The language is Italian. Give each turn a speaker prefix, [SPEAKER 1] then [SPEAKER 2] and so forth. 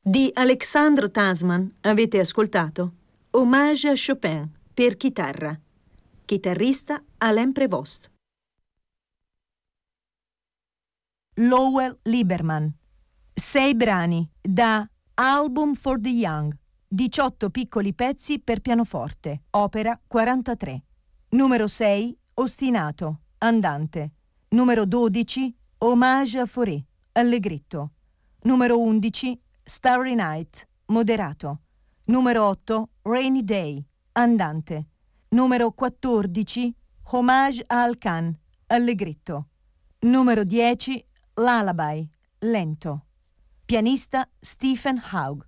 [SPEAKER 1] Di Alexandre Tasman avete ascoltato Hommage a Chopin per chitarra. Chitarrista Alain Prévost.
[SPEAKER 2] Lowell Lieberman. 6 brani da Album for the Young. 18 piccoli pezzi per pianoforte. Opera 43. Numero 6, Ostinato, andante. Numero 12, Hommage à Fauré, allegretto. Numero 11, Starry Night, moderato. Numero 8, Rainy Day, andante. Numero 14, Hommage à Alcan, allegretto. Numero 10, Lullaby, lento. Pianista Stephen Haug.